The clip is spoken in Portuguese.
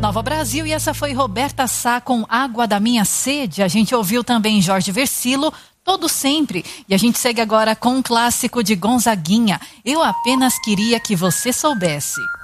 Nova Brasil, e essa foi Roberta Sá com Água da Minha Sede. A gente ouviu também Jorge Versilo, Todo Sempre. E a gente segue agora com um clássico de Gonzaguinha, Eu Apenas Queria Que Você Soubesse.